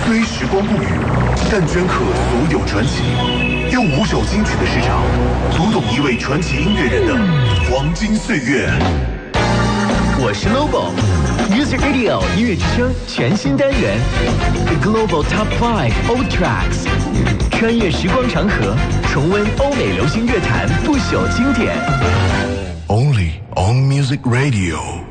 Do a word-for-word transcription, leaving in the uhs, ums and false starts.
虽时光不语，但镌刻所有传奇。用五首金曲的时长，读懂一位传奇音乐人的黄金岁月。 我是 Lobo。Music Radio 音乐之声全新单元 The Global Top Five Old Tracks， 穿越时光长河，重温欧美流行乐坛不朽经典。 Only on Music Radio。